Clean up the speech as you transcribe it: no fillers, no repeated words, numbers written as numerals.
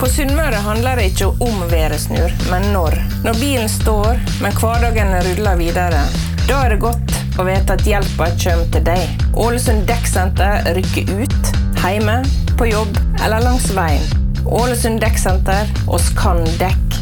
På Sunnmøre handler det ikke om væresnur, men når. Når bilen står, men hverdagen ruller videre, da det godt å vite at hjelpen kommer til deg. Ålesund Dekksenter rykker ut, hjemme, på jobb eller langs veien. Ålesund Dekksenter, oss kan dekk.